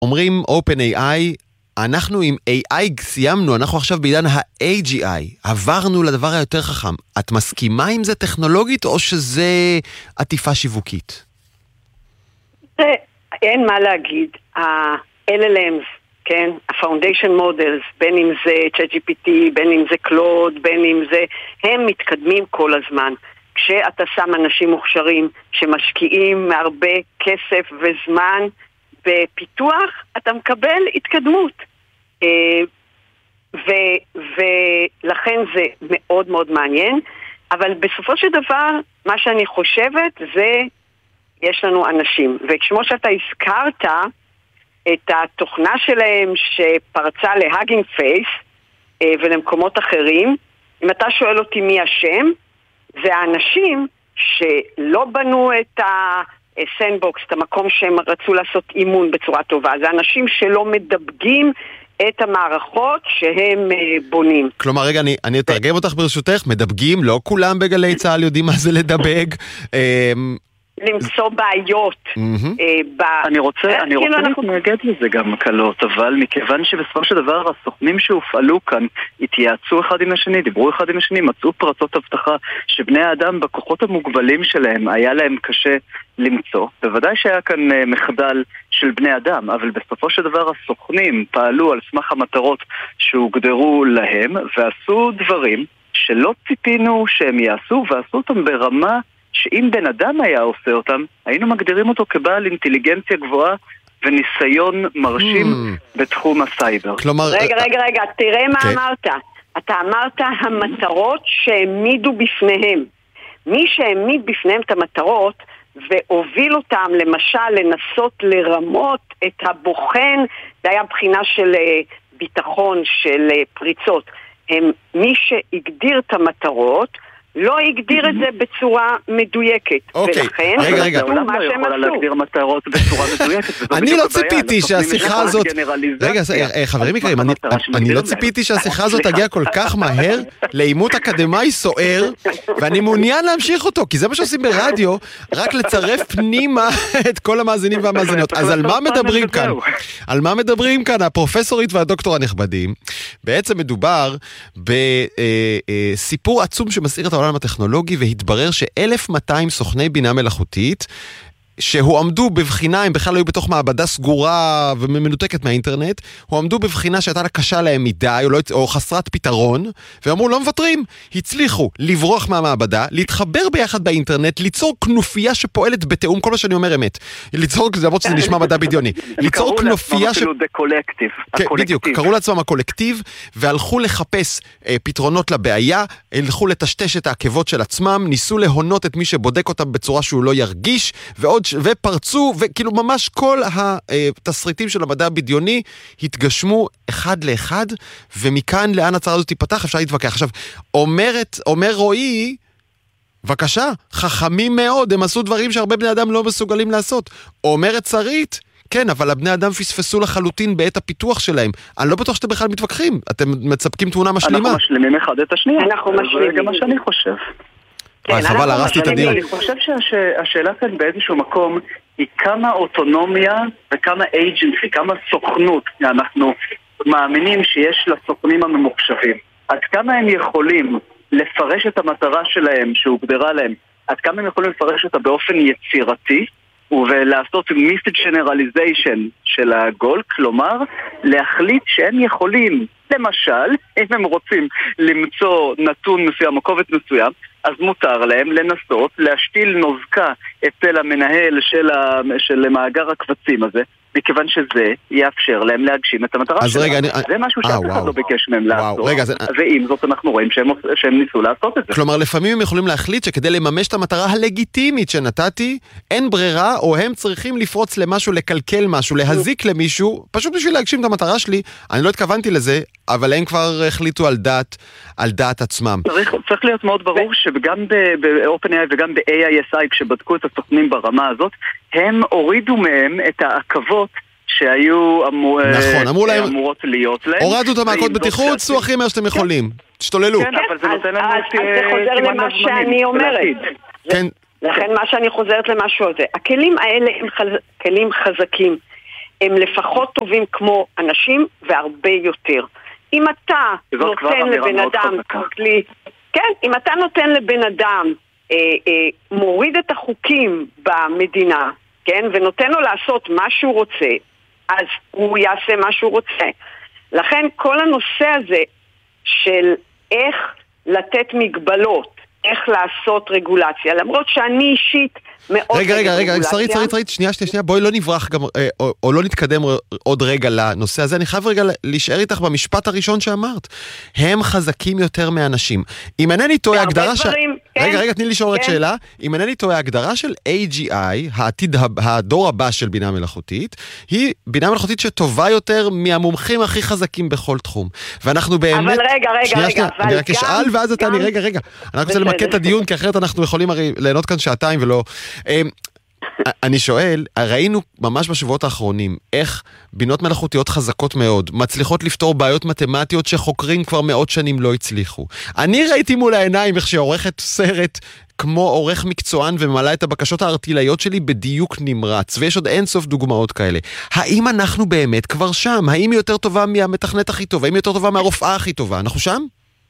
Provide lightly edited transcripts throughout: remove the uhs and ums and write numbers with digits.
אומרים OpenAI, אנחנו עם AI סיימנו, אנחנו עכשיו בעידן ה-AGI, עברנו לדבר היותר חכם. את מסכימה עם זה טכנולוגית, או שזה עטיפה שיווקית? אין מה להגיד. ה-LLMs, כן? ה-Foundation Models, בין אם זה ChatGPT, בין אם זה Claude, בין אם זה... הם מתקדמים כל הזמן. כשאתה שם אנשים מוכשרים שמשקיעים מהרבה כסף וזמן בפיתוח, אתה מקבל התקדמות. ולכן זה מאוד מאוד מעניין. אבל בסופו של דבר, מה שאני חושבת זה, יש לנו אנשים. וכמו שאתה הזכרת, את התוכנה שלהם שפרצה להאגינג פייס ולמקומות אחרים, אם אתה שואל אותי מי השם, זה האנשים שלא בנו את הסנדבוקס, את המקום שהם רצו לעשות אימון בצורה טובה. זה אנשים שלא מדבגים את המערכות שהם בונים. כלומר, רגע, אני אתרגם אותך ברשותך, מדבגים, לא כולם בגלי צהל יודעים מה זה לדבג. למצוא בעיות. אני רוצה להתנגד לזה גם קלות, אבל מכיוון שבסופו של דבר הסוכנים שהופעלו כאן התייעצו אחד עם השני, דיברו אחד עם השני, מצאו פרצות הבטחה שבני האדם בכוחות המוגבלים שלהם היה להם קשה למצוא. בוודאי שהיה כאן מחדל של בני אדם, אבל בסופו של דבר הסוכנים פעלו על סמך המטרות שהוגדרו להם, ועשו דברים שלא ציפינו שהם יעשו, ועשו אותם ברמה שאם בן אדם היה עושה אותם, היינו מגדירים אותו כבעל אינטליגנציה גבוהה וניסיון מרשים בתחום הסייבר. כלומר... רגע, תראה מה אמרת. אתה אמרת המטרות שהעמידו בפניהם. מי שהעמיד בפניהם את המטרות והוביל אותם למשל לנסות לרמות את הבוחן, זה היה בחינה של ביטחון, של פריצות. מי שהגדיר את המטרות לא הגדיר את זה בצורה מדויקת. ולכן, רגע. העולם לא יכולה להגדיר מטרות בצורה מדויקת. אני לא ציפיתי שהשיחה הזאת... רגע, חברים יקרים, אני לא ציפיתי שהשיחה הזאת תגיע כל כך מהר לעימות אקדמי סוער, ואני מעוניין להמשיך אותו, כי זה מה שעושים ברדיו, רק לצרף פנימה את כל המאזינים והמאזיניות. אז על מה מדברים כאן? על מה מדברים כאן הפרופסורית והדוקטור הנכבדים? בעצם מדובר בסיפור עצום שמסעיר את העולם הטכנולוגי, והתברר ש1,200 סוכני בינה מלאכותית שהועמדו בבחינה, הם בכלל היו בתוך מעבדה סגורה ומנותקת מהאינטרנט, הועמדו בבחינה שהייתה לה קשה להם מדי או חסרת פתרון, ואמרו לא מוותרים, הצליחו לברוח מהמעבדה, להתחבר ביחד באינטרנט, ליצור כנופיה שפועלת בתאום, כל מה שאני אומר אמת, ליצור, למרות שזה נשמע מדע בדיוני, ליצור כנופיה בדיוק, קראו לעצמם הקולקטיב, והלכו לחפש פתרונות לבעיה, הלכו לטשטש את העקבות של עצמם, ניסו להונות את מי שבודק אותם בצורה שהוא לא ירגיש, ופרצו, וכאילו ממש כל התסריטים של המדע הבדיוני התגשמו אחד לאחד, ומכאן לאן הצעה הזאת תיפתח, אפשר להתווכח. עכשיו, אומר רועי, בבקשה, חכמים מאוד, הם עשו דברים שהרבה בני אדם לא מסוגלים לעשות. אומרת שרית, כן, אבל הבני אדם פספסו לחלוטין בעת הפיתוח שלהם. אני לא בטוח שאתם בכלל מתווכחים, אתם מצפקים תמונה משלימה. אנחנו משלימים אחד את השנייה. זה גם מה שאני חושב. חבל, הרסתי את הדיון. אני חושב שהשאלה כאן באיזשהו מקום היא כמה אוטונומיה וכמה agency, כמה סוכנות אנחנו מאמינים שיש לסוכנים הממוחשבים. עד כמה הם יכולים לפרש את המטרה שלהם שהוגדרה להם, עד כמה הם יכולים לפרש אותה באופן יצירתי ולעשות message generalization של הגול, כלומר להחליט שהם יכולים, למשל, אם הם רוצים למצוא נתון מסוים או קובץ מסוים, אז מותר להם לנסות להשתיל נוזקה אצל המנהל של מאגר הקבצים הזה, מכיוון שזה יאפשר להם להגשים את המטרה שלהם. זה משהו שאף אחד לא ביקש מהם לעשות, ועם זאת אנחנו רואים שהם ניסו לעשות את זה. כלומר, לפעמים הם יכולים להחליט שכדי לממש את המטרה הלגיטימית שנתתי, אין ברירה, או הם צריכים לפרוץ למשהו, לקלקל משהו, להזיק למישהו, פשוט בשביל להגשים את המטרה שלי. אני לא התכוונתי לזה, אבל הם כבר החליטו על דעת עצמם. צריך להיות מאוד ברור שגם ב-OpenAI וגם ב-AISI, כשבדקו את הסוכנים ברמה הזאת, הם הורידו מהם את העקבות שהיו אמורות להיות להם. הורדו את המעקות בטיחות, צאו הכי מהר שאתם יכולים. תשתוללו. כן, אבל זה נותן לנו אז זה חוזר למה שאני אומרת. כן. לכן מה שאני חוזרת למשהו הזה. הכלים האלה הם כלים חזקים. הם לפחות טובים כמו אנשים והרבה יותר. אם אתה נותן לבן אדם כלי, כן, אם אתה נותן לבן אדם מוריד את החוקים במדינה, כן, ונותן לו לעשות מה שהוא רוצה, אז הוא יעשה מה שהוא רוצה. לכן כל הנושא הזה של איך לתת מגבלות, איך לעשות רגולציה, למרות שאני אישית מאוד... רגע, שרית, שנייה, בואי לא נברח גם, או לא נתקדם עוד רגע לנושא הזה, אני חייב רגע להישאר איתך במשפט הראשון שאמרת. הם חזקים יותר מאנשים. אם אינני טועה הגדרה של... רגע, תני לי לשאול רק שאלה. אם אינני טועה הגדרה של AGI, העתיד, הדור הבא של בינה מלאכותית, היא בינה מלאכותית שטובה יותר מהמומחים הכי חזקים בכל תחום. ואנחנו באמת... אבל רגע, אני רק אשאל ואז אתה... רגע. אני רוצה למקד את הדיון, כי אחרת אנחנו יכולים הרי ליהנות כאן שעתיים ולא... אני שואל, ראינו ממש בשבועות האחרונים איך בינות מלאכותיות חזקות מאוד מצליחות לפתור בעיות מתמטיות שחוקרים כבר מאות שנים לא הצליחו. אני ראיתי מול העיניים איך שעורכת סרט כמו עורך מקצוען וממלא את הבקשות הארטילאיות שלי בדיוק נמרץ, ויש עוד אין סוף דוגמאות כאלה. האם אנחנו באמת כבר שם? האם היא יותר טובה מהמתכנת הכי טובה? האם היא יותר טובה מהרופאה הכי טובה? אנחנו שם?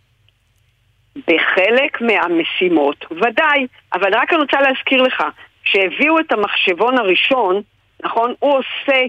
בחלק מהמשימות, ודאי, אבל רק אני רוצה להזכיר לך, שהביאו את המחשבון הראשון, נכון, הוא עושה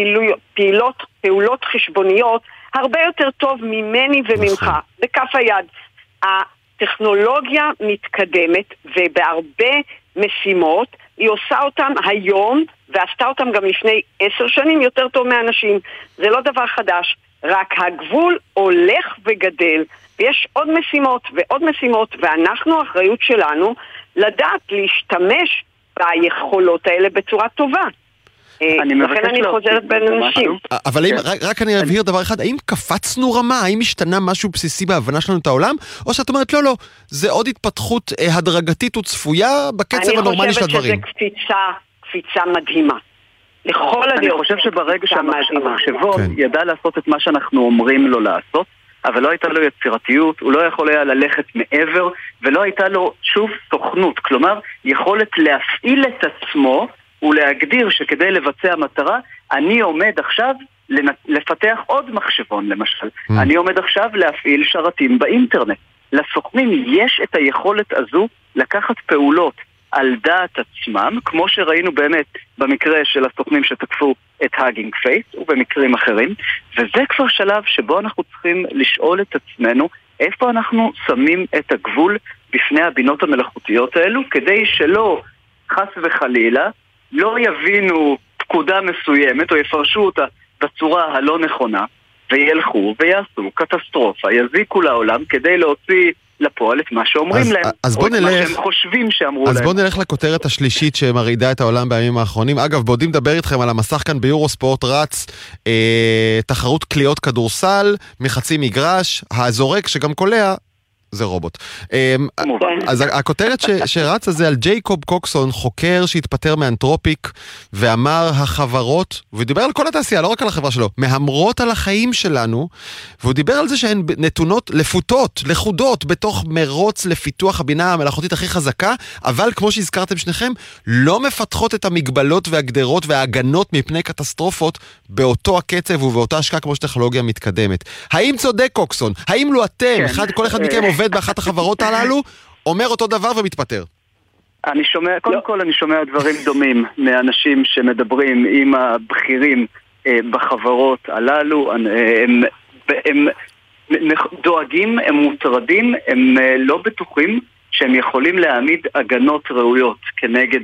פעולות חשבוניות הרבה יותר טוב ממני וממך, בכף היד. הטכנולוגיה מתקדמת, ובהרבה משימות היא עושה אותם היום, ועשתה אותם גם לפני 10 שנים יותר טוב מאנשים. זה לא דבר חדש, רק הגבול הולך וגדל, ויש עוד משימות ועוד משימות, ואנחנו, האחריות שלנו, לדעת להשתמש ביכולות האלה בצורה טובה. לכן אני חוזרת בין אנשים. אבל רק אני אבהיר דבר אחד, האם קפצנו רמה? האם השתנה משהו בסיסי בהבנה שלנו את העולם? או שאת אומרת, לא, זה עוד התפתחות הדרגתית וצפויה בקצב הנורמלי של הדברים? אני חושבת שזה קפיצה מדהימה. אני חושב שברגע שהמחשבון ידע לעשות את מה שאנחנו אומרים לו לעשות, אבל לא הייתה לו יצירתיות, הוא לא יכול היה ללכת מעבר, ולא הייתה לו שוב סוכנות, כלומר, יכולת להפעיל את עצמו ולהגדיר שכדי לבצע מטרה, אני עומד עכשיו לפתח עוד מחשבון, למשל. אני עומד עכשיו להפעיל שרתים באינטרנט. לסוכנים יש את היכולת הזו לקחת פעולות על דעת עצמם, כמו שראינו באמת במקרה של הסוכנים שתקפו את הגינג פייס ובמקרים אחרים, וזה כבר שלב שבו אנחנו צריכים לשאול את עצמנו איפה אנחנו שמים את הגבול בפני הבינות המלאכותיות האלו, כדי שלא חס וחלילה לא יבינו פקודה מסוימת או יפרשו אותה בצורה הלא נכונה, וילכו ויעשו קטסטרופה, יזיקו לעולם כדי להוציא לפועל את מה שאומרים להם, או את מה שהם חושבים שאמרו להם. אז בואו נלך לכותרת השלישית שמרעידה את העולם בימים האחרונים. אגב, בעודי מדבר איתכם על המסך כאן ביורוספורט רץ תחרות קליעות כדורסל מחצי מגרש, הזורק שגם קולע זה רובוט. אז הכותרת שרצה זה על ג'ייקוב קוקסון, חוקר שהתפטר מאנתרופיק, ואמר החברות, והוא דיבר על כל התעשייה, לא רק על החברה שלו, מהמרות על החיים שלנו, והוא דיבר על זה שהן נתונות לחודות, בתוך מרוץ לפיתוח הבינה המלאכותית הכי חזקה, אבל כמו שהזכרתם שניכם, לא מפתחות את המגבלות והגדרות וההגנות מפני קטסטרופות באותו הקצב ובאותה השקעה כמו שטכנולוגיה מתקדמת. האם צודק קוקסון? האם לא אתם, כל אחד מכם עובד באחת החברות הללו, אומר אותו דבר ומתפטר? קודם כל אני שומע דברים דומים מאנשים שמדברים עם הבכירים בחברות הללו, הם דואגים, הם מוטרדים, הם לא בטוחים שהם יכולים להעמיד הגנות ראויות כנגד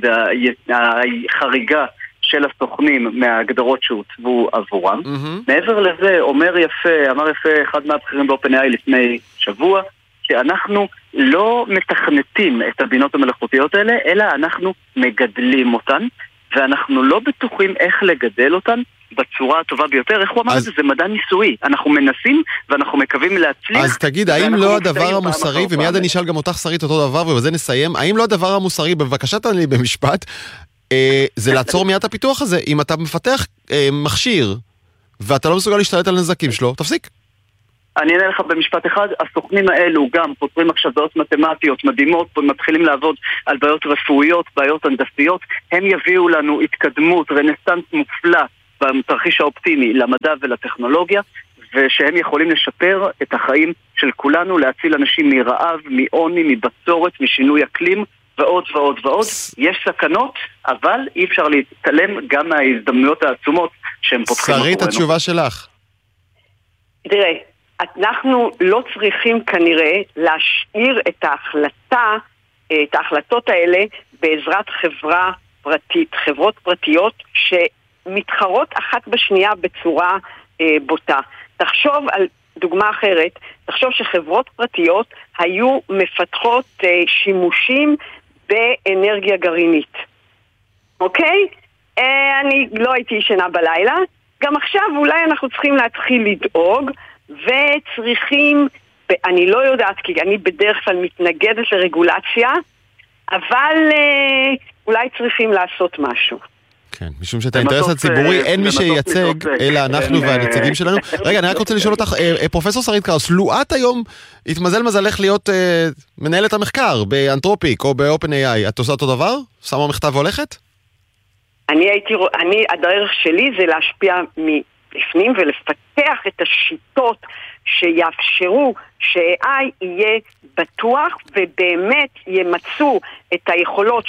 החריגה של הסוכנים מההגדרות שהוצבו עבורם. מעבר לזה, אמר יפה אחד מהבכירים ב-OpenAI לפני שבוע, שאנחנו לא מתכנתים את הבינות המלאכותיות האלה, אלא אנחנו מגדלים אותן, ואנחנו לא בטוחים איך לגדל אותן בצורה הטובה ביותר. איך הוא אמר את זה? זה מדע ניסויי. אנחנו מנסים ואנחנו מקווים להצליח. אז תגיד, האם לא הדבר המוסרי, ומיד אני אשאל גם אותך שרית אותו דבר, ובזה נסיים, האם לא הדבר המוסרי, בבקשה תעני לי במשפט, זה לעצור מיד הפיתוח הזה? אם אתה מפתח מכשיר, ואתה לא מסוגל להשתלט על נזקים שלו, תפסיק. אני אענה לך במשפט אחד, הסוכנים האלו גם פותרים עכשיו בעיות מתמטיות מדהימות, מתחילים לעבוד על בעיות רפואיות, בעיות הנדסיות, הם יביאו לנו התקדמות, רנסנס מופלא בתרחיש האופטימי למדע ולטכנולוגיה, ושהם יכולים לשפר את החיים של כולנו, להציל אנשים מרעב, מעוני, מבצורת, משינוי אקלים, ועוד ועוד ועוד. יש סכנות, אבל אי אפשר להתעלם גם מההזדמנויות העצומות שהם פותחים עבורנו. שרית, התשובה שלך. תראה, אנחנו לא צריכים כנראה להשאיר את ההחלטות האלה בעזרת חברה פרטית, חברות פרטיות שמתחרות אחת בשנייה בצורה בוטה. תחשוב על דוגמה אחרת, תחשוב שחברות פרטיות היו מפתחות שימושים באנרגיה גרעינית. אוקיי? אני לא הייתי ישנה בלילה, גם עכשיו אולי אנחנו צריכים להתחיל לדאוג, וצריכים, אני לא יודעת, כי אני בדרך כלל מתנגדת לרגולציה, אבל אולי צריכים לעשות משהו. כן, משום שאת האינטרס הציבורי אין מי שייצג, אלא אנחנו והנציגים שלנו. רגע, אני רק רוצה לשאול אותך, פרופסור שרית קראוס, לו את היום התמזל מזלך להיות מנהלת המחקר באנתרופיק או ב-OpenAI, את עושה אותו דבר? שמה מכתב והולכת? הדרך שלי זה להשפיע מבפנים ולפתח את השיטות שיאפשרו ש-AI יהיה בטוח ובאמת ימצאו את היכולות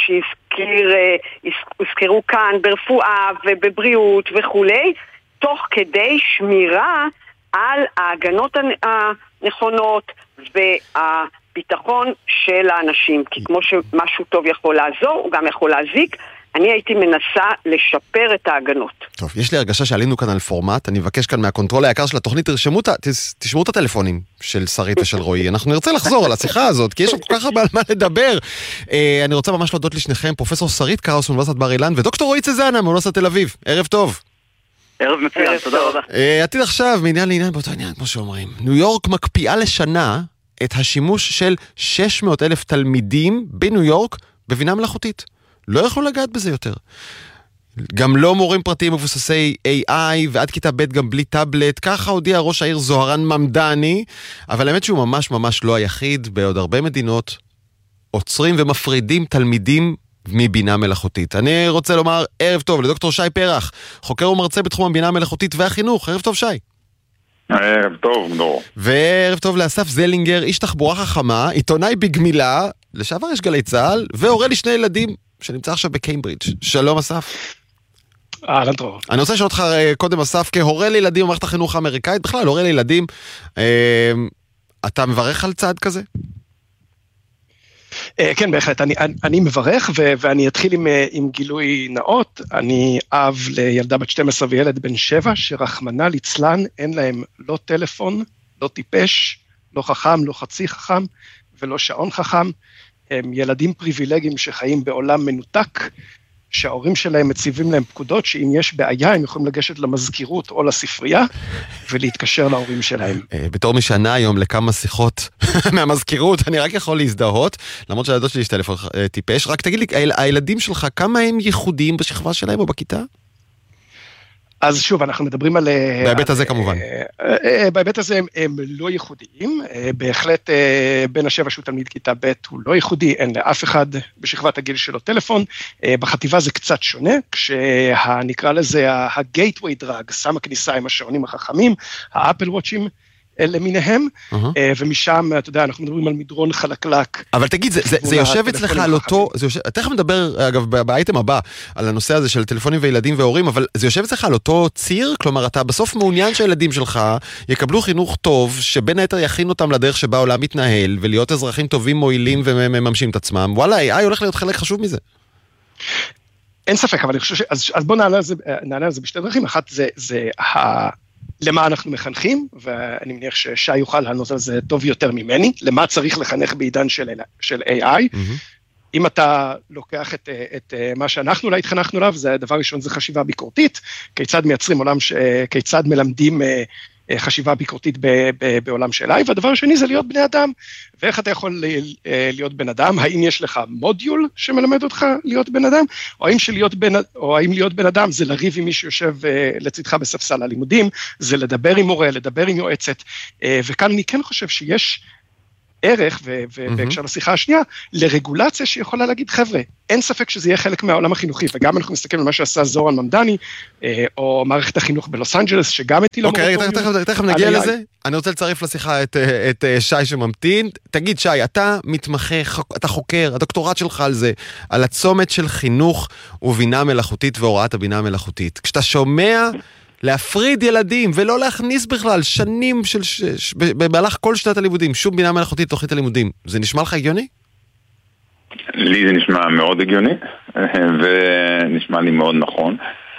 שהזכרו כאן ברפואה ובבריאות וכולי, תוך כדי שמירה על ההגנות הנכונות והביטחון של האנשים. כי כמו שמשהו טוב יכול לעזור, הוא גם יכול להזיק. אני הייתי מנסה לשפר את ההגנות. טוב, יש לי הרגשה שעלינו כאן על פורמט, אני מבקש כאן מהקונטרול היקר של התוכנית, תשמעו את הטלפונים של שרית ושל רועי, אנחנו נרצה לחזור על השיחה הזאת, כי יש עוד כל כך הרבה על מה לדבר. אני רוצה ממש להודות לשניכם, פרופסור שרית קראוס מאוניברסיטת בר אילן, ודוקטור רועי צזנה מאוניברסיטת תל אביב. ערב טוב. ערב מצוין, תודה רבה. עתיד עכשיו, מעניין לעניין באותו עניין, כמו שאומרים. ניו יורק מקפיאה לשנה את השימוש של 600,000 תלמידים בניו יורק בבינה מלאכותית. לא יכלו לגעת בזה יותר. גם לא מורים פרטיים מבוססי AI, ועד כיתה ב' גם בלי טאבלט, ככה הודיע ראש העיר זוהרן ממדני, אבל האמת שהוא ממש ממש לא היחיד, בעוד הרבה מדינות עוצרים ומפרידים תלמידים מבינה מלאכותית. אני רוצה לומר ערב טוב לדוקטור שי פרח, חוקר ומרצה בתחום הבינה המלאכותית והחינוך. ערב טוב שי. ערב טוב, נור. וערב טוב לאסף זלינגר, איש תחבורה חכמה, עיתונאי בגמילה, לשעבר יש גלי צהל, והורה לי שני ילדים שנמצא עכשיו בקיימברידג'. שלום אסף. אהלן טוב. אני רוצה לשאול אותך קודם אסף, כהורה לילדים במערכת החינוך האמריקאית, בכלל הורה לילדים, אתה מברך על צעד כזה? כן, בהחלט, אני מברך, ואני אתחיל עם גילוי נאות. אני אב לילדה בת 12 וילד בן 7, שרחמנא ליצלן, אין להם לא טלפון, לא טיפש, לא חכם, לא חצי חכם, ולא שעון חכם. הם ילדים פריבילגיים שחיים בעולם מנותק, שההורים שלהם מציבים להם פקודות, שאם יש בעיה הם יכולים לגשת למזכירות או לספרייה, ולהתקשר להורים שלהם. בתור משנה היום לכמה שיחות מהמזכירות, אני רק יכול להזדהות, למרות שהילדות שלי יש טלפון טיפש, רק תגיד לי, הילדים שלך, כמה הם ייחודיים בשכבה שלהם או בכיתה? אז שוב, אנחנו מדברים על... בהיבט הזה כמובן. בהיבט הזה הם לא ייחודיים, בהחלט בין השבע שהוא תלמיד כיתה ב' הוא לא ייחודי, אין לאף אחד בשכבת הגיל שלו טלפון, בחטיבה זה קצת שונה, כשנקרא לזה ה-gateway drug, סם הכניסה עם השעונים החכמים, האפל וואצ'ים, למיניהם, ומשם, אתה יודע, אנחנו מדברים על מדרון חלקלק. אבל תגיד, זה יושב אצלך על אותו, תכף מדבר, אגב, באייטם הבא, על הנושא הזה של טלפונים וילדים והורים, אבל זה יושב אצלך על אותו ציר? כלומר, אתה בסוף מעוניין שהילדים שלך יקבלו חינוך טוב, שבין היתר יכין אותם לדרך שבה העולם מתנהל, ולהיות אזרחים טובים, מועילים ומממשים את עצמם. וואלה, AI הולך להיות חלק חשוב מזה. אין ספק, אבל אני חושב אז בוא נענה על זה בשתי דרכים. אחת זה למה אנחנו מחנכים, ואני מניח ששי יוכל לענות על זה טוב יותר ממני, למה צריך לחנך בעידן של AI. אם אתה לוקח את מה שאנחנו אולי התחנכנו עליו, זה הדבר ראשון, זה חשיבה ביקורתית, כיצד מייצרים עולם, כיצד מלמדים חשיבה ביקורתית בעולם של AI, והדבר השני זה להיות בני אדם, ואיך אתה יכול להיות בן אדם, האם יש לך מודיול שמלמד אותך להיות בן אדם, או האם להיות בן אדם זה לריב עם מי שיושב לצדך בספסל הלימודים, זה לדבר עם מורה, לדבר עם יועצת, וכאן אני כן חושב שיש ערך, ובהקשר לשיחה השנייה, לרגולציה שיכולה להגיד, חבר'ה, אין ספק שזה יהיה חלק מהעולם החינוכי, וגם אנחנו מסתכלים על מה שעשה זורן ממדני, או מערכת החינוך בלוס אנג'לס, שגם הטילה מורטוריום. תכף נגיע לזה. אני רוצה לצרף לשיחה את שי שממתין. תגיד, שי, אתה מתמחה, אתה חוקר, הדוקטורט שלך על זה, על הצומת של חינוך ובינה מלאכותית והוראת הבינה המלאכותית. כשאתה שומע להפריד ילדים ולא להכניס בכלל שנים במהלך כל שנת הלימודים, שום בינה מלאכותית תוכנית הלימודים, זה נשמע לך הגיוני? לי זה נשמע מאוד הגיוני, ונשמע לי מאוד נכון.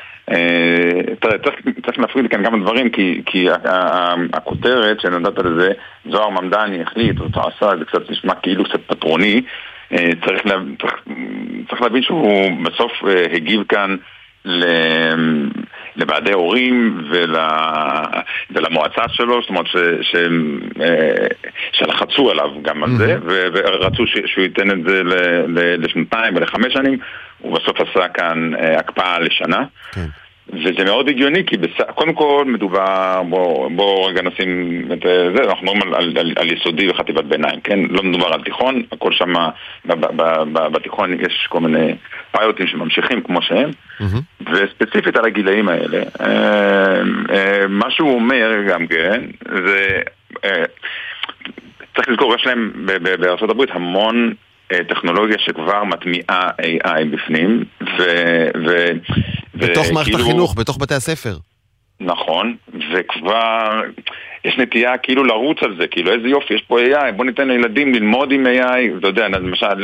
צריך להפריד כאן כמה דברים, כי הכותרת שנדעת לזה, זוהר ממדני החליט, או עשה, זה קצת נשמע כאילו קצת פטרוני, צריך להבין שהוא בסוף הגיב כאן לוועדי הורים ולמועצה שלו, זאת אומרת שלחצו עליו גם על זה, ורצו שהוא ייתן את זה לשנתיים ול5 שנים, הוא בסוף עשה כאן הקפאה לשנה. וזה מאוד הגיוני, כי קודם כל מדובר, בואו רגע נשים את זה, אנחנו מדברים על יסודי וחטיבת ביניים, כן? לא מדובר על תיכון, הכל שם, בתיכון יש כל מיני פיוטים שממשיכים כמו שהם, וספציפית על הגילאים האלה, מה שהוא אומר גם כן, זה, צריך לזכור, יש להם בארצות הברית המון טכנולוגיה שכבר מטמיעה AI בפנים, בתוך מערכת החינוך, בתוך בתי הספר. נכון, וכבר יש נטייה כאילו לרוץ על זה, כאילו איזה יופי, יש פה AI, בוא ניתן לילדים ללמוד עם AI, אתה יודע, למשל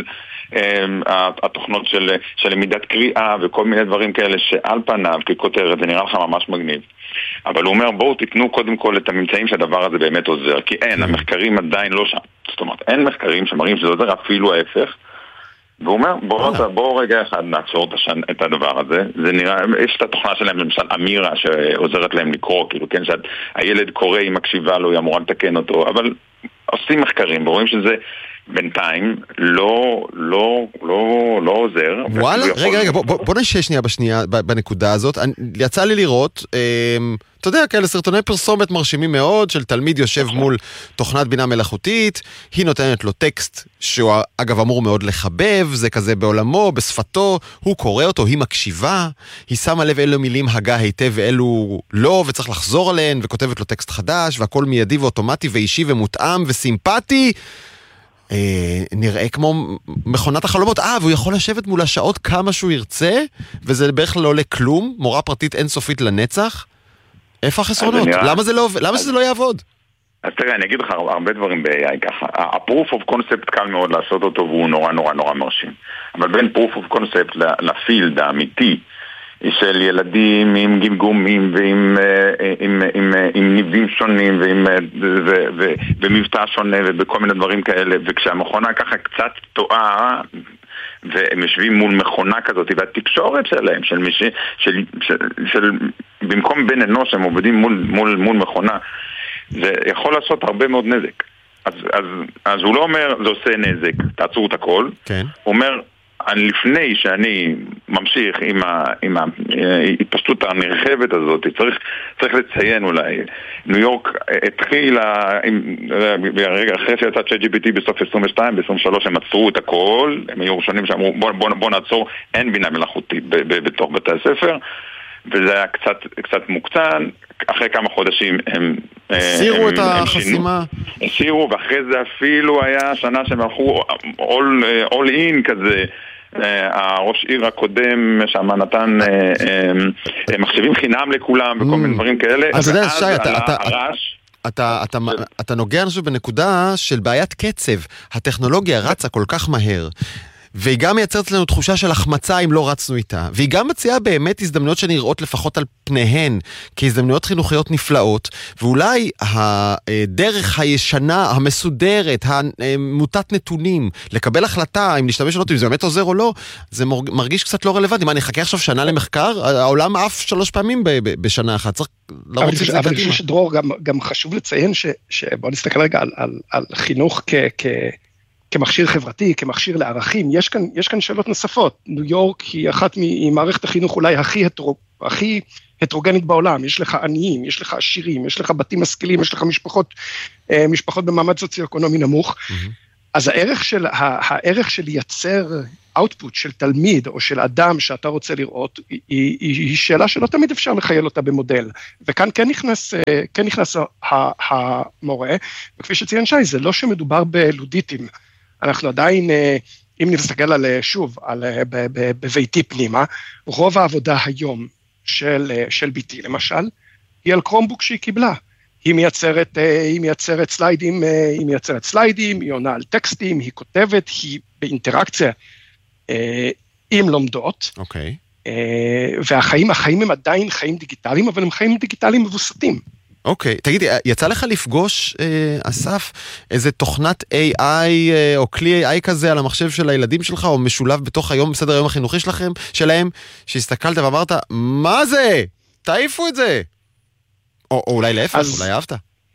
התוכנות של למידת קריאה וכל מיני דברים כאלה שעל פניו ככותרת, זה נראה לך ממש מגניב. אבל הוא אומר, בואו תתנו קודם כל את הממצאים שהדבר הזה באמת עוזר, כי אין, המחקרים עדיין לא שם. זאת אומרת, אין מחקרים שמראים שזה עוזר, אפילו ההפך. והוא אומר, בואו רגע אחד נעצור את הדבר הזה. זה נראה, יש את התוכנה שלהם, למשל אמירה, שעוזרת להם לקרוא, כאילו, כן, שהילד קורא, היא מקשיבה לו, היא אמורה לתקן אותו, אבל עושים מחקרים, ורואים שזה בינתיים לא עוזר. וואלה, רגע, בוא נשאר שנייה בנקודה הזאת. יצא לי לראות, אתה יודע, כאלה סרטוני פרסומת מרשימים מאוד, של תלמיד יושב מול תוכנת בינה מלאכותית, היא נותנת לו טקסט, שהוא אגב אמור מאוד לחבב, זה כזה בעולמו, בשפתו, הוא קורא אותו, היא מקשיבה, היא שמה לב אילו מילים הגה היטב ואילו לא, וצריך לחזור עליהן, וכותבת לו טקסט חדש, והכל מיידי ואוטומטי ואישי ומותאם וסימפטי, נראה כמו מכונת החלומות. והוא יכול לשבת מול השעות כמה שהוא ירצה, וזה בערך לא עולה כלום, מורה פרטית אינסופית לנצח. איפה החסרונות? למה שזה לא יעבוד? אז תראה, אני אגיד לך הרבה דברים ב-AI ככה. ה-proof of concept קל מאוד לעשות אותו, והוא נורא נורא נורא מרשים. אבל בין proof of concept לפילד האמיתי, של ילדים עם גמגומים ועם ניבים שונים ומבטא שונה ובכל מיני דברים כאלה, וכשהמכונה ככה קצת טועה והם יושבים מול מכונה כזאת, והתקשורת שלהם של במקום בן אנוש הם עובדים מול מכונה, זה יכול לעשות הרבה מאוד נזק. אז הוא לא אומר זה עושה נזק, תעצרו את הכל. כן. הוא אומר לפני שאני ממשיך עם ההתפשטות הנרחבת הזאת, צריך לציין אולי, ניו יורק התחילה, ברגע אחרי שיצא ChatGPT בסוף 22, ב-23 הם עצרו את הכל, הם היו ראשונים שאמרו בוא נעצור, אין בינה מלאכותית בתוך בתי הספר, וזה היה קצת מוקצן, אחרי כמה חודשים הם הסירו את החסימה. הסירו, ואחרי זה אפילו היה שנה שהם הלכו all in כזה, הראש עיר הקודם שם נתן מחשבים חינם לכולם וכל מיני דברים כאלה. אז אתה יודע, שי, אתה נוגע נשהו בנקודה של בעיית קצב. הטכנולוגיה רצה כל כך מהר, והיא גם מייצרת לנו תחושה של החמצה אם לא רצנו איתה, והיא גם מציעה באמת הזדמנויות שנראות לפחות על פניהן, כהזדמנויות חינוכיות נפלאות, ואולי הדרך הישנה, המסודרת, המוטת נתונים, לקבל החלטה אם להשתמש אם זה באמת עוזר או לא, זה מרגיש קצת לא רלוונטי. מה, אני אחכה עכשיו שנה למחקר? העולם עף 3 פעמים בשנה אחת, צריך לרוץ את זה קדימה. אבל אני חושב שדרור גם חשוב לציין שבוא נסתכל רגע על חינוך כמכשיר חברתי, כמכשיר לערכים. יש כאן שאלות נוספות. ניו יורק היא אחת ממערכת החינוך אולי הכי הטרוגנית בעולם, יש לך עניים, יש לך עשירים, יש לך בתים משכילים, יש לך משפחות במעמד סוציו-אקונומי נמוך, אז הערך של לייצר output של תלמיד או של אדם שאתה רוצה לראות, היא שאלה שלא תמיד אפשר לחייל אותה במודל, וכאן כן נכנס המורה, וכפי שציין שי, זה לא שמדובר בלודיטים, אנחנו עדיין, אם נסתכל שוב, בביתי פנימה, רוב העבודה היום של ביתי למשל, היא על קרומבוק שהיא קיבלה, היא מייצרת סליידים, היא עונה על טקסטים, היא כותבת, היא באינטראקציה עם לומדות, והחיים הם עדיין חיים דיגיטליים, אבל הם חיים דיגיטליים מבוסתים. אוקיי, תגידי, יצא לך לפגוש, אסף, איזה תוכנת AI או כלי AI כזה על המחשב של הילדים שלך, או משולב בתוך היום, בסדר היום החינוכי שלהם, שהסתכלת ואמרת, מה זה? תעיפו את זה! או אולי להפך, אולי אהבת.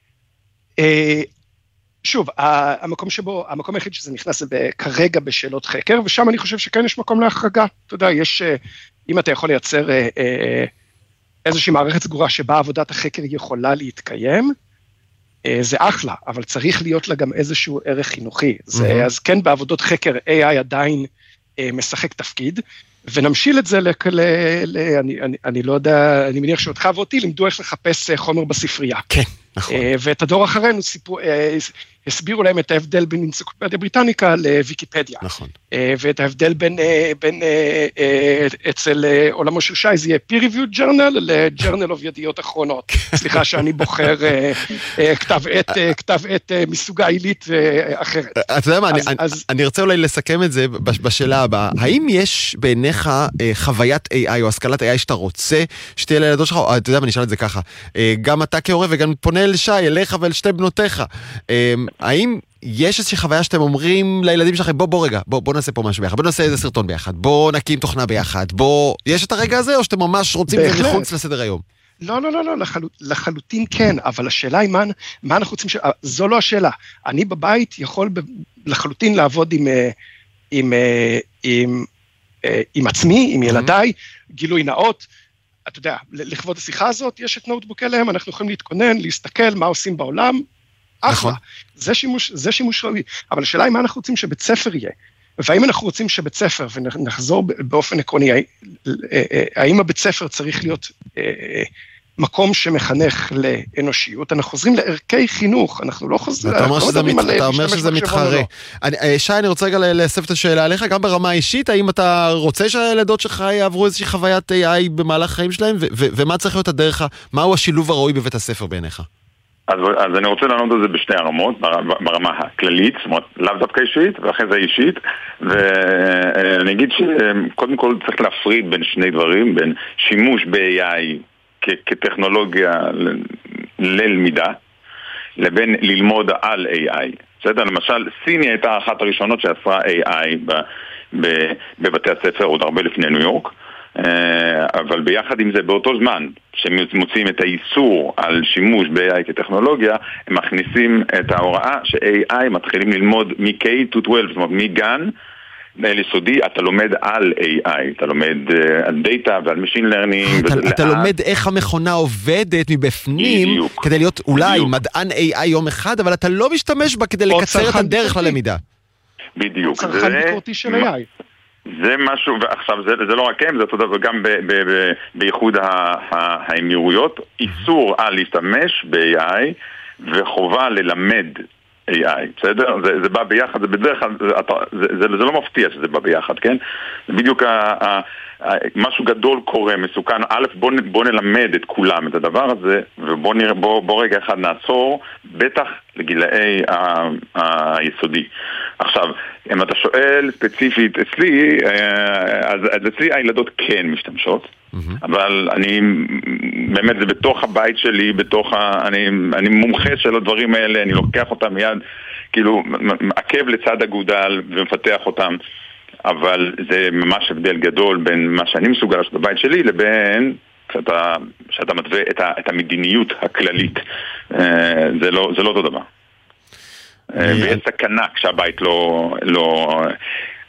שוב, המקום היחיד שזה נכנס זה כרגע בשאלות חקר, ושם אני חושב שכן יש מקום להחרגה. אתה יודע, אם אתה יכול לייצר איזושהי מערכת סגורה שבה עבודת החקר יכולה להתקיים, זה אחלה, אבל צריך להיות לה גם איזשהו ערך חינוכי. אז כן, בעבודות חקר AI עדיין משחק תפקיד, ונמשיל את זה אני לא יודע, אני מניח שאותך ואותי לימדו איך לחפש חומר בספרייה. כן, נכון. ואת הדור אחרינו הסבירו להם את ההבדל בין אנציקלופדיה בריטניקה לוויקיפדיה. נכון. ואת ההבדל בין אצל עולמו של שי, זה יהיה peer reviewed journal ל-journal of ידיעות אחרונות. סליחה שאני בוחר כתב עת מסוגה עילית אחרת. אתה יודע מה, אני רוצה אולי לסכם את זה בשאלה הבאה. האם יש בעיניך חוויית AI או השכלת AI שאתה רוצה שתהיה לילדות שלך? אתה יודע מה, נשאל את זה ככה. גם אתה כהורה וגם פונה אל שי, אליך ואל שתי בנותיך. האם יש איזושהי חוויה שאתם אומרים לילדים שלכם, בוא רגע, בוא נעשה פה משהו ביחד, בוא נעשה איזה סרטון ביחד, בוא נקים תוכנה ביחד, יש את הרגע הזה או שאתם ממש רוצים מחוץ לסדר היום? לא, לחלוטין כן, אבל השאלה היא מה אנחנו רוצים, זו לא השאלה. אני בבית יכול לחלוטין לעבוד עם עצמי, עם ילדיי, גילוי נאות, אתה יודע, לכבוד השיחה הזאת, יש את נוטבוק אליהם, אנחנו יכולים להתכונן, להסתכל מה עושים בעולם, אחלה, זה שימוש ראוי, אבל השאלה היא מה אנחנו רוצים שבית ספר יהיה, והאם אנחנו רוצים שבית ספר, ונחזור באופן עקרוני, האם הבית ספר צריך להיות מקום שמחנך לאנושיות, אנחנו חוזרים לערכי חינוך, אנחנו לא חוזרים, אתה אומר שזה מתחרה. שי, אני רוצה רגע להסב את השאלה עליך, גם ברמה האישית, האם אתה רוצה שהילדות שלך יעברו איזושהי חוויית AI במהלך החיים שלהם, ומה צריך להיות הדרך, מהו השילוב הראוי בבית הספר בעיניך? אז אני רוצה לענות על זה בשתי הרמות, ברמה הכללית, זאת אומרת, לאו דווקא אישית, ואחרי זה אישית, ואני אגיד שקודם כל צריך להפריד בין שני דברים, בין שימוש ב-AI כטכנולוגיה ללמידה, לבין ללמוד על AI. בסדר? למשל, סיני הייתה אחת הראשונות שעשרה AI בבתי הספר, עוד הרבה לפני ניו יורק, אבל ביחד עם זה, באותו זמן שמוצאים את האיסור על שימוש ב-AI כטכנולוגיה, הם מכניסים את ההוראה ש-AI מתחילים ללמוד מ-K to 12, זאת אומרת, מגן ליסודי, אתה לומד על AI, אתה לומד על דאטה ועל Machine Learning. אתה לומד איך המכונה עובדת מבפנים, כדי להיות אולי מדען AI יום אחד, אבל אתה לא משתמש בה כדי לקצר את הדרך ללמידה. בדיוק. צרכן ביקורתי של AI. זה משהו, ועכשיו זה לא רק הם, זה אותו דבר גם בייחוד האמירויות, איסור על להשתמש ב-AI וחובה ללמד AI, בסדר? זה בא ביחד, זה בדרך כלל, זה לא מפתיע שזה בא ביחד, כן? זה בדיוק משהו גדול קורה, מסוכן. א', בוא נלמד את כולם את הדבר הזה, ובוא רגע אחד נעצור, בטח לגילאי היסודי. עכשיו, אם אתה שואל ספציפית אצלי, אז אצלי הילדות כן משתמשות, אבל באמת זה בתוך הבית שלי, אני מומחה של הדברים האלה, אני לוקח אותם מיד, כאילו, עקב לצד אגודל ומפתח אותם, אבל זה ממש הבדל גדול בין מה שאני מסוגל לעשות בבית שלי לבין שאתה מתווה את המדיניות הכללית. זה לא אותו דבר. ויש סכנה כשהבית לא...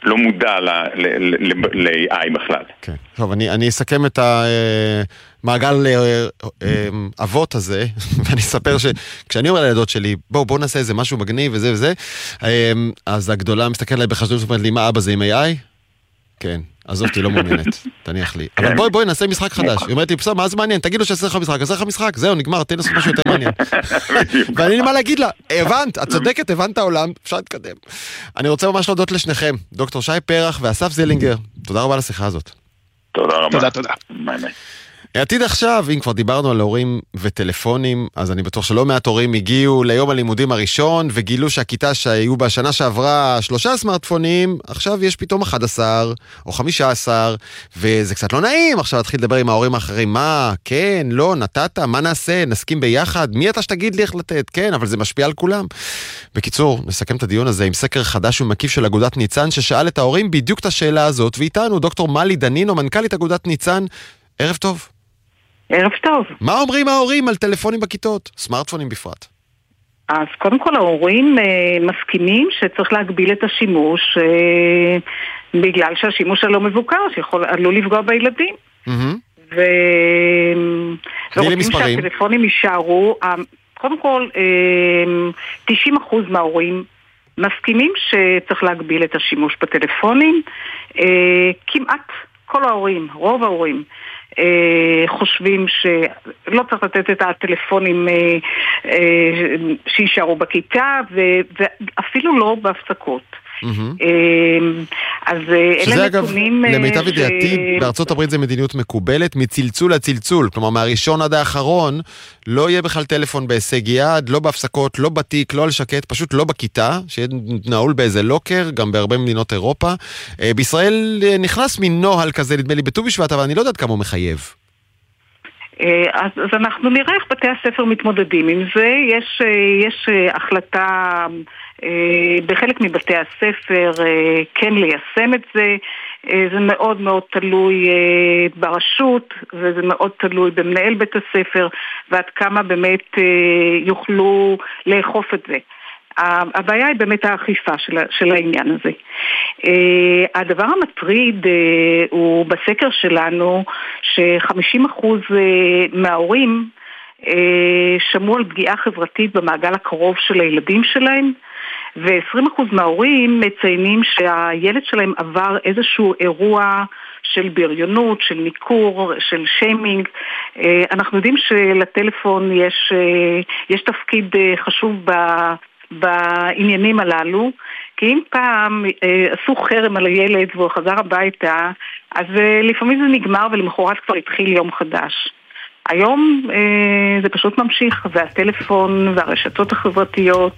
לא מודע ל-AI בכלל. כן. טוב, אני אסכם את המעגל אבות הזה, ואני אספר שכשאני אומר לילדות שלי, בואו נעשה איזה משהו מגניב וזה וזה, אז הגדולה מסתכלת עליי בחשדות, זאת אומרת לי, מה אבא זה עם AI? כן. עזוב אותי, לא מעוניינת, תניח לי. אבל בואי נעשה משחק חדש. היא אומרת לי, בסדר, מה זה מעניין? תגיד לו שעשה לך משחק, עשה לך משחק, זהו, נגמר, תן לעשות משהו יותר מעניין. ואני מה להגיד לה, הבנת, את צודקת, הבנת העולם, אפשר להתקדם. אני רוצה ממש להודות לשניכם, דוקטור שי פרח ואסף זלינגר, תודה רבה לשיחה הזאת. תודה רבה. תודה. ביי ביי. עתיד עכשיו, אם כבר דיברנו על הורים וטלפונים, אז אני בטוח שלא מעט הורים הגיעו ליום הלימודים הראשון, וגילו שהכיתה שהיו בשנה שעברה 3 סמארטפונים, עכשיו יש פתאום 11 או 15, וזה קצת לא נעים, עכשיו להתחיל לדבר עם ההורים האחרים, מה, כן, לא, נתת, מה נעשה, נסכים ביחד, מי אתה שתגיד לי איך לתת, כן, אבל זה משפיע על כולם. בקיצור, נסכם את הדיון הזה עם סקר חדש ומקיף של אגודת ניצן, ששאל את ההורים בדיוק את השאלה הזאת, ואיתנו דוקטור מלי דנינו, מנכ"לית אגודת ניצן. ערב טוב. ערב טוב. מה אומרים ההורים על טלפונים בכיתות? סמארטפונים בפרט. אז קודם כל ההורים מסכימים שצריך להגביל את השימוש בגלל שהשימוש הלא מבוקר עלול לפגוע בילדים. ורוצים שהטלפונים יישארו. קודם כל 90% מההורים מסכימים שצריך להגביל את השימוש בטלפונים. כמעט כל ההורים, רוב ההורים חושבים שלא צריך לתת את הטלפונים שישארו בכיתה ואפילו לא בהפסקות. אז שזה אגב, למיטב ידיעתי, בארצות הברית זה מדיניות מקובלת, מצלצול לצלצול, כלומר מהראשון עד האחרון, לא יהיה בכלל טלפון בהישג יד, לא בהפסקות, לא בתיק, לא על שקט, פשוט לא בכיתה, שיהיה נעול באיזה לוקר, גם בהרבה מדינות אירופה. בישראל נכנס מנוהל כזה, נדמה לי בט"ו בשבט, אבל אני לא יודעת כמה הוא מחייב. אז אנחנו נראה איך בתי הספר מתמודדים עם זה. יש החלטה בחלק מבתי הספר כן ליישם את זה. זה מאוד מאוד תלוי ברשות, וזה מאוד תלוי במנהל בית הספר, ועד כמה באמת יוכלו לאכוף את זה. הבעיה היא באמת האכיפה של העניין הזה. הדבר המטריד הוא בסקר שלנו ש50% מההורים שמעו על פגיעה חברתית במעגל הקרוב של הילדים שלהם, ו20% מההורים מציינים שהילד שלהם עבר איזשהו אירוע של בריונות, של ניכור, של שיימינג. אנחנו יודעים שלטלפון יש תפקיד חשוב בעניינים הללו, כי אם פעם עשו חרם על הילד והוא חזר הביתה, אז לפעמים זה נגמר ולמחרת כבר התחיל יום חדש. היום זה פשוט ממשיך, והטלפון והרשתות החברתיות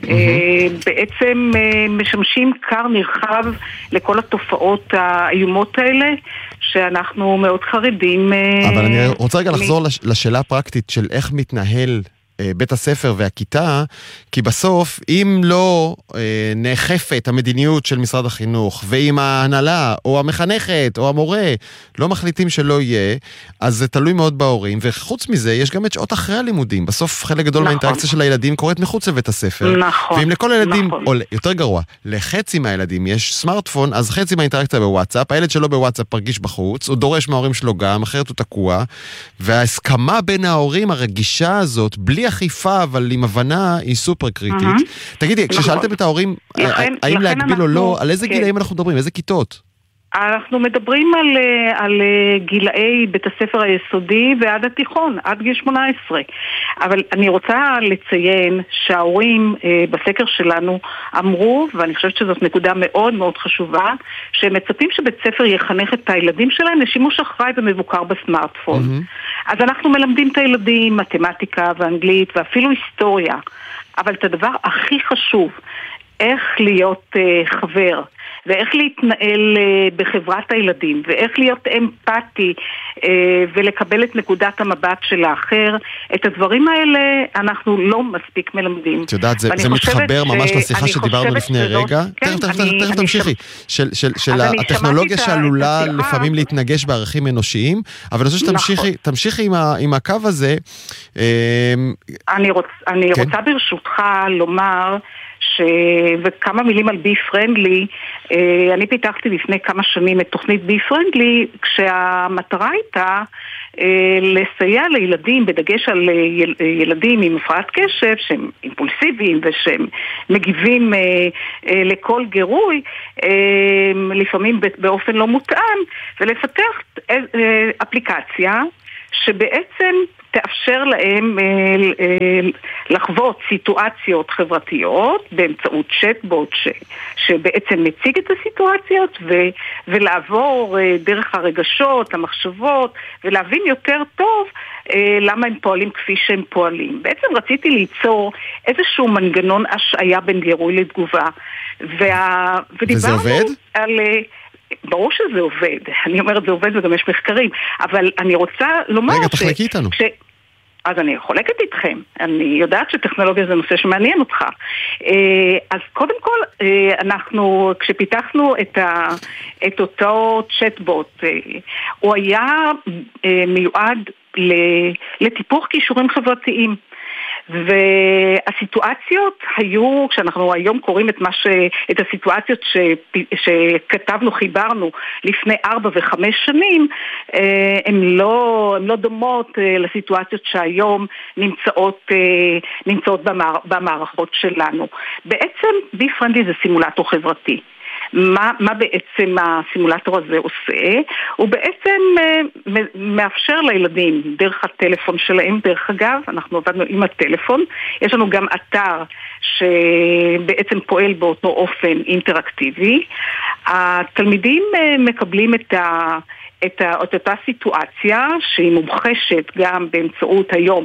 בעצם משמשים קר נרחב לכל התופעות האיומות האלה, שאנחנו מאוד חרדים. אבל אני רוצה רגע לחזור לשאלה הפרקטית של איך מתנהל בית הספר והכיתה, כי בסוף, אם לא נאכפת המדיניות של משרד החינוך, ואם ההנהלה, או המחנכת, או המורה, לא מחליטים שלא יהיה, אז זה תלוי מאוד בהורים, וחוץ מזה, יש גם את שעות אחרי הלימודים. בסוף, חלק גדול מהאינטראקציה של הילדים קורית מחוץ לבית הספר. ואם לכל הילדים, או יותר גרוע, לחצי מהילדים יש סמארטפון, אז חצי מהאינטראקציה בוואטסאפ, הילד שלו בוואטסאפ פרגיש בחוץ, הוא דורש מההורים שלו גם, אחרת הוא תקוע, וההסכמה בין ההורים, הרגישה הזאת, בלי אכיפה, אבל עם הבנה, היא סופר קריטית. תגידי, כששאלתם את ההורים, האם להגביל או לא, על איזה גילאים אנחנו מדברים? איזה כיתות? אנחנו מדברים על גילאי בית הספר היסודי ועד התיכון, עד גיל 18. אבל אני רוצה לציין שההורים בסקר שלנו אמרו, ואני חושבת שזאת נקודה מאוד מאוד חשובה, שהם מצפים שבית ספר יחנך את הילדים שלהם לשימוש אחראי ומבוקר בסמארטפון. אז אנחנו מלמדים את הילדים מתמטיקה ואנגלית ואפילו היסטוריה, אבל את הדבר הכי חשוב, איך להיות חבר, ואיך להתנהל בחברת הילדים, ואיך להיות אמפתי ולקבל את נקודת המבט של האחר, את הדברים האלה אנחנו לא מספיק מלמדים. את יודעת, זה מתחבר ממש לשיחה שדיברנו לפני רגע. תכף תמשיכי. של הטכנולוגיה שעלולה לפעמים להתנגש בערכים אנושיים, אבל אני חושב שתמשיכי עם הקו הזה. אני רוצה ברשותך לומר וכמה מילים על בי פרנדלי. אני פיתחתי לפני כמה שנים את תוכנית בי פרנדלי, כשהמטרה הייתה לסייע לילדים, בדגש על ילדים עם הפרעת קשב, שהם אימפולסיביים ושהם מגיבים לכל גירוי, לפעמים באופן לא מותאם, ולפתח אפליקציה שבעצם תאפשר להם לחוות סיטואציות חברתיות באמצעות צ'טבוט שבעצם מציג את הסיטואציות ולעבור דרך הרגשות, המחשבות, ולהבין יותר טוב למה הם פועלים כפי שהם פועלים. בעצם רציתי ליצור איזשהו מנגנון השעיה בין גירוי לתגובה. וזה עובד? ברור שזה עובד, אני אומרת זה עובד וגם יש מחקרים, אבל אני רוצה לומר רגע, תחלקי איתנו. אז אני חולקת איתכם, אני יודעת שטכנולוגיה זה נושא שמעניין אותך. אז קודם כל, אנחנו, כשפיתחנו את אותו צ'טבוט, הוא היה מיועד לטיפוח כישורים חברתיים. והסיטואציות היו, כשאנחנו היום קוראים את הסיטואציות שכתבנו, חיברנו לפני 4 ו5 שנים, הן לא דומות לסיטואציות שהיום נמצאות במערכות שלנו. בעצם בי פרנדלי זה סימולטור חברתי. מה בעצם הסימולטור הזה עושה? הוא בעצם מאפשר לילדים דרך הטלפון שלהם, דרך אגב, אנחנו עבדנו עם הטלפון, יש לנו גם אתר שבעצם פועל באותו אופן אינטראקטיבי. התלמידים מקבלים את אותה סיטואציה שהיא מומחשת גם באמצעות היום,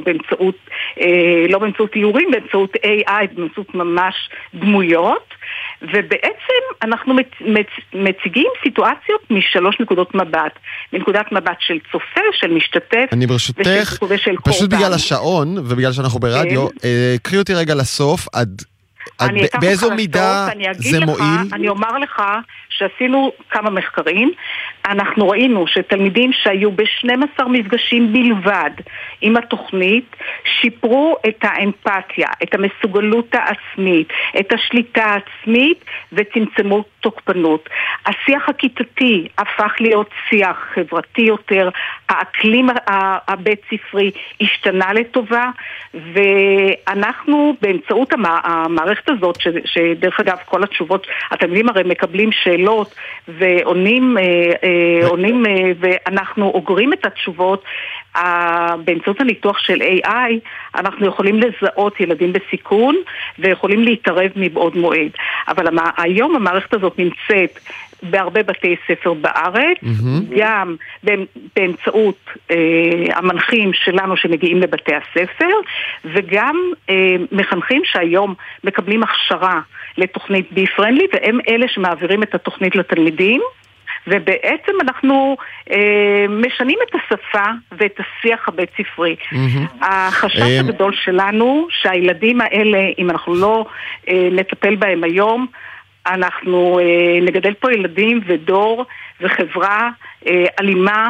לא באמצעות איורים, באמצעות AI, באמצעות ממש דמויות, ובעצם אנחנו מציגים סיטואציות משלוש נקודות מבט. מנקודת מבט של צופה, של משתתף, אני ברשותך, פשוט בגלל השעון ובגלל שאנחנו ברדיו, קריא אותי רגע לסוף, באיזו מידה זה מועיל? אני אומר לך שעשינו כמה מחקרים, אנחנו ראינו שתלמידים שהיו ב12 מפגשים בלבד עם התוכנית, שיפרו את האמפתיה, את המסוגלות העצמית, את השליטה העצמית וצמצמו תוקפנות. השיח הכיתתי הפך להיות שיח חברתי יותר, האקלים הבית ספרי השתנה לטובה, ואנחנו באמצעות המערכת הזאת, שדרך אגב כל התשובות, התלמידים הרי מקבלים שאלות ועונים, ואנחנו אוגרים את התשובות באמצעות הניתוח של AI, אנחנו יכולים לזהות ילדים בסיכון ויכולים להתערב מבעוד מועד. אבל היום המערכת הזאת נמצאת בהרבה בתי ספר בארץ, גם באמצעות המנחים שלנו שמגיעים לבתי הספר, וגם מחנכים שהיום מקבלים הכשרה לתוכנית בי פרנדלי, והם אלה שמעבירים את התוכנית לתלמידים, ובעצם אנחנו משנים את השפה ואת השיח הבית ספרי. החשש הגדול שלנו שהילדים האלה, אם אנחנו לא נטפל בהם היום, אנחנו נגדל פה ילדים ודור וחברה אלימה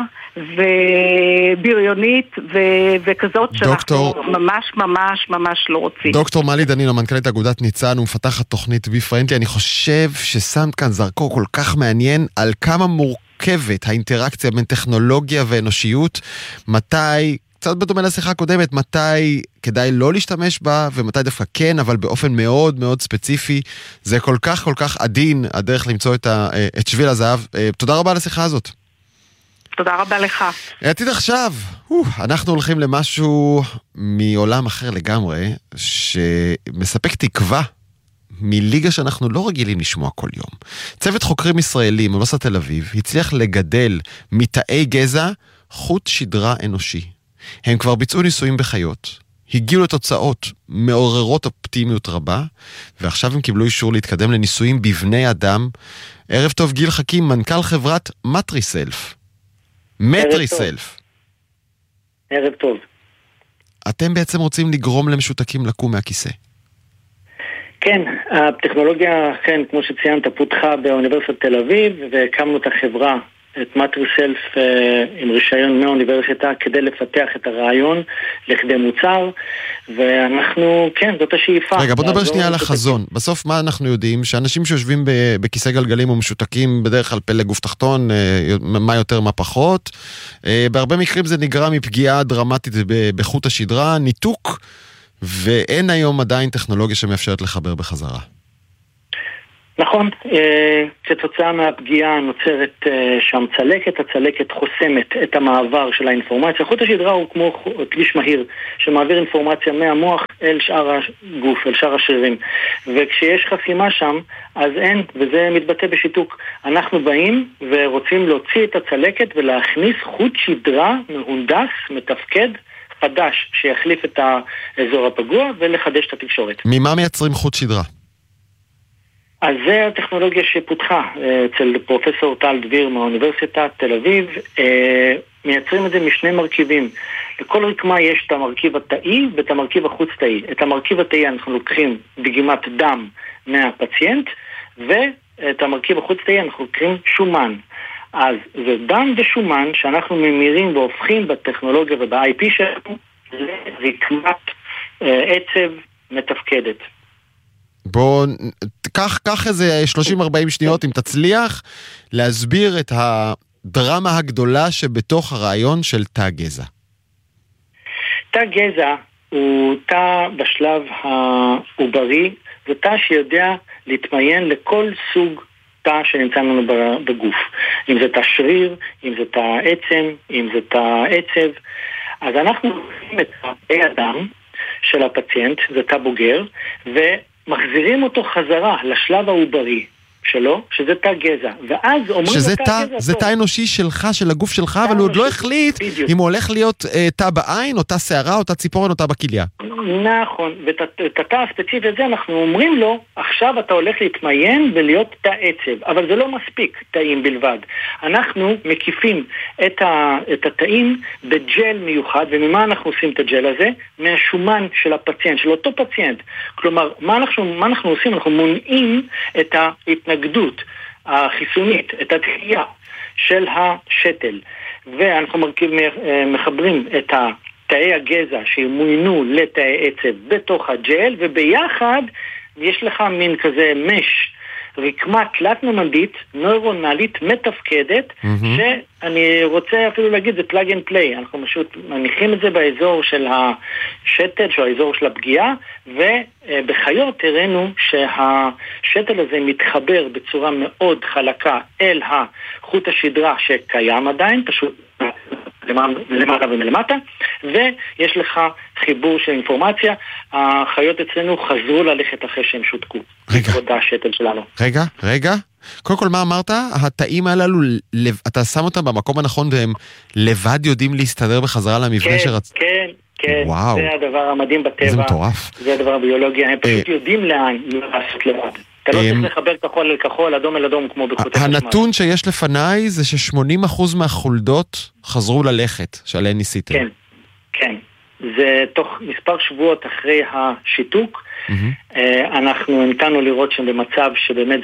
ובריונית וכזאת שאנחנו ממש לא רוצים. דוקטור מלי דנינו, מנכ"לית אגודת ניצן ומפתחת תוכנית בי פרנדלי, אני חושב ששמת כאן זרקור כל כך מעניין על כמה מורכבת האינטראקציה בין טכנולוגיה ואנושיות, מתי קצת בדומה לשיחה הקודמת, מתי כדאי לא להשתמש בה, ומתי דווקא כן, אבל באופן מאוד מאוד ספציפי. זה כל כך עדין, הדרך למצוא את שביל הזהב. תודה רבה על השיחה הזאת. תודה רבה לך. עתיד עכשיו, אנחנו הולכים למשהו מעולם אחר לגמרי, שמספק תקווה מליגה שאנחנו לא רגילים לשמוע כל יום. צוות חוקרים ישראלים מאוניברסיטת תל אביב הצליח לגדל מתאי גזע חוט שדרה אנושי. הם כבר ביצעו ניסויים בחיות, הגיעו לתוצאות מעוררות אופטימיות רבה, ועכשיו הם קיבלו אישור להתקדם לניסויים בבני אדם. ערב טוב גיל חכים, מנכ"ל חברת מטריסלף. מטריסלף. ערב טוב. אתם בעצם רוצים לגרום למשותקים לקום מהכיסא. כן, הטכנולוגיה, כן, כמו שציינת, פותחה באוניברסיטת תל אביב, והקמנו את החברה את מטריסלף עם רישיון מהאוניברסיטה כדי לפתח את הרעיון לכדי מוצר, ואנחנו, כן, זאת השאיפה. רגע, בוא נדבר שנייה על החזון. בסוף מה אנחנו יודעים? שאנשים שיושבים בכיסא גלגלים ומשותקים בדרך כלל פלא גוף תחתון, מה יותר מה פחות. בהרבה מקרים זה נגרם מפגיעה דרמטית בחוט השדרה, ניתוק, ואין היום עדיין טכנולוגיה שמאפשרת לחבר בחזרה. נכון, כתוצאה מהפגיעה נוצרת שם צלקת, הצלקת חוסמת את המעבר של האינפורמציה. חוט השדרה הוא כמו כביש מהיר שמעביר אינפורמציה מהמוח אל שאר הגוף, אל שאר השרירים. וכשיש חסימה שם, אז אין, וזה מתבטא בשיתוק. אנחנו באים ורוצים להוציא את הצלקת ולהכניס חוט שדרה מהונדס, מתפקד, חדש, שיחליף את האזור הפגוע ולחדש את התקשורת. ממה מייצרים חוט שדרה? אז זה הטכנולוגיה שפותחה אצל פרופסור טל דביר מהאוניברסיטת תל אביב. מייצרים את זה משני מרכיבים. לכל רקמה יש את המרכיב התאי ואת המרכיב החוץ תאי. את המרכיב התאי אנחנו לוקחים דגימת דם מהפציינט, ואת המרכיב החוץ תאי אנחנו לוקחים שומן. אז זה דם ושומן שאנחנו ממירים והופכים בטכנולוגיה וב-IP שלנו לרקמת עצב מתפקדת. בוא, קח איזה 30-40 שניות אם תצליח להסביר את הדרמה הגדולה שבתוך הרעיון של תא גזע. תא גזע הוא תא בשלב העוברי, זה תא שיודע להתמיין לכל סוג תא שנמצא לנו בגוף. אם זה תא שריר, אם זה תא עצם, אם זה תא עצב. אז אנחנו לוקחים את תאי הדם של הפציינט, זה תא בוגר, מחזירים אותו חזרה לשלב העוברי שלו, שזה תא גזע. ואז אומרים שזה תא אנושי שלך, של הגוף שלך, אבל הוא עוד לא החליט אם הוא הולך להיות תא בעין, או תא שערה, או תא ציפורן, או תא בכליה. נכון, ואת התא הספציפי הזה אנחנו אומרים לו, עכשיו אתה הולך להתמיין ולהיות תא עצב, אבל זה לא מספיק תאים בלבד. אנחנו מקיפים את התאים בג'ל מיוחד, וממה אנחנו עושים את הג'ל הזה? מהשומן של הפציינט, של אותו פציינט. כלומר, מה אנחנו עושים? אנחנו מונעים את ההתנגדות החיסונית, את התחייה של השתל, ואנחנו מחברים את תאי הגזע שמוינו לתאי עצב בתוך הג'ל, וביחד יש לך מין כזה מש, רקמה תלת-ממדית, נוירונלית, מתפקדת, שאני רוצה אפילו להגיד, זה פלאג אנד פליי. אנחנו פשוט מניחים את זה באזור של השתל, של האזור של הפגיעה, ובחיות הראינו שהשתל הזה מתחבר בצורה מאוד חלקה אל החוט השדרה שקיים עדיין, פשוט למעלה ומלמטה, ויש לך חיבור של אינפורמציה. החיות אצלנו חזרו ללכת אחרי שהם שותקו. רגע. קודם כל, מה אמרת? התאים הללו, אתה שם אותם במקום הנכון והם לבד יודעים להסתדר בחזרה למבנה שרצ... כן, וואו. זה הדבר המדהים בטבע. זה מטורף. זה הדבר הביולוגיה, הם פשוט יודעים לאן לעשות לבד. אתה לא צריך לחבר כחול אל כחול, אדום אל אדום, כמו בחוטי חשמל. הנתון שיש לפניי זה ש80% מהחולדות חזרו ללכת, שעליהן ניסיתם. כן. זה תוך מספר שבועות אחרי השיתוק, אנחנו המתנו לראות שהם במצב שבאמת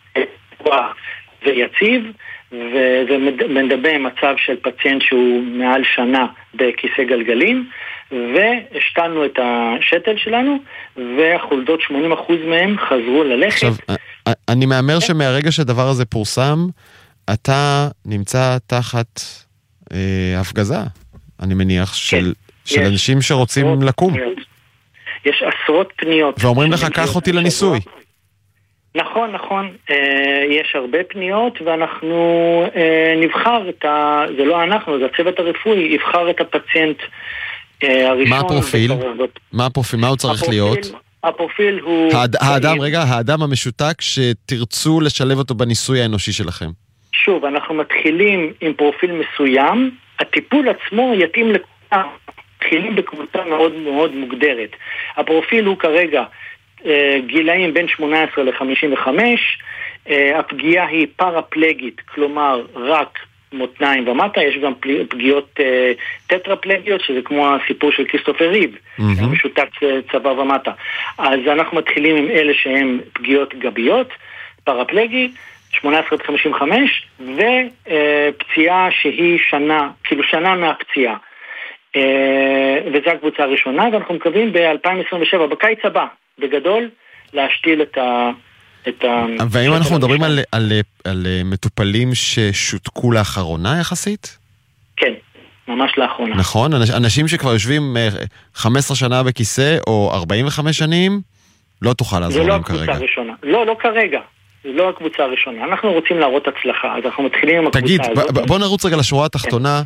זה יציב, וזה מדבר מצב של פציינט שהוא מעל שנה בכיסא גלגלים, והשתלנו את השתל שלנו, והחולדות 80% מהם חזרו ללכת. עכשיו, אני מאמר שמהרגע שהדבר הזה פורסם, אתה נמצא תחת הפגזה, אני מניח, של אנשים שרוצים לקום. יש עשרות פניות. ואומרים לך, קח אותי לניסוי. נכון, יש הרבה פניות, ואנחנו נבחר זה לא אנחנו, זה הצוות הרפואי, יבחר את הפציינט הראשון. מה הפרופיל? מה הוא צריך להיות? הפרופיל הוא... האדם המשותק שתרצו לשלב אותו בניסוי האנושי שלכם. שוב, אנחנו מתחילים עם פרופיל מסוים, הטיפול עצמו יתאים לקבוצה, מתחילים בקבוצה מאוד מאוד מוגדרת. הפרופיל הוא כרגע גילאים בין 18 ל-55, הפגיעה היא פרפלגית, כלומר רק מותניים ומטה, יש גם פגיעות טטרפלגיות, שזה כמו הסיפור של כריסטופר ריב, משותק צבא ומטה. אז אנחנו מתחילים עם אלה שהם פגיעות גביות, פרפלגי, 18 עד 55, ופציעה שהיא שנה, כאילו שנה מהפציעה. וזו הקבוצה הראשונה, ואנחנו מקווים ב-2027, בקיץ הבא, בגדול, להשתיל את ה... והאם אנחנו מדברים על מטופלים ששותקו לאחרונה יחסית? כן, ממש לאחרונה. נכון? אנשים שכבר יושבים 15 שנה בכיסא או 45 שנים, לא תוכל לעזור להם כרגע. זה לא הקבוצה הראשונה. לא כרגע. זה לא הקבוצה הראשונה. אנחנו רוצים להראות הצלחה, אז אנחנו מתחילים עם הקבוצה הזאת. תגיד, בוא נרוץ רגע לשורה התחתונה.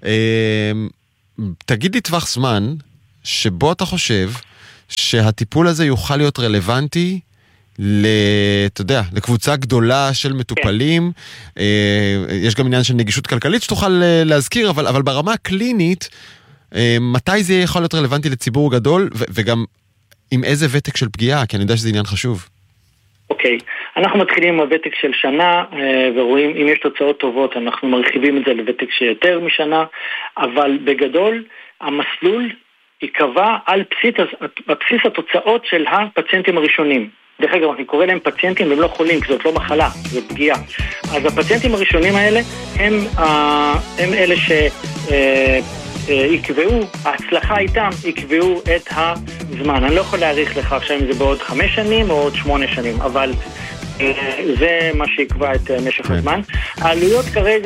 תגיד לי טווח זמן שבו אתה חושב שהטיפול הזה יוכל להיות רלוונטי אתה יודע, לקבוצה גדולה של מטופלים. יש גם עניין של נגישות כלכלית שתוכל להזכיר, אבל ברמה הקלינית, מתי זה יכול להיות רלוונטי לציבור גדול, וגם עם איזה ותק של פגיעה, כי אני יודע שזה עניין חשוב. אוקיי, אנחנו מתחילים עם הוותק של שנה, ורואים אם יש תוצאות טובות, אנחנו מרחיבים את זה לוותק שיותר משנה, אבל בגדול, המסלול יקבע על בסיס התוצאות של הפציינטים הראשונים. דרך אגב, אני קורא להם פציינטים, והם לא חולים, כי זאת לא מחלה, זאת פגיעה. אז הפציינטים הראשונים האלה, הם אלה יקבעו, ההצלחה איתם, יקבעו את הזמן. אני לא יכול להעריך לך עכשיו אם זה בעוד 5 שנים או עוד 8 שנים, אבל זה מה שיקבע את משך הזמן. העלויות כרגע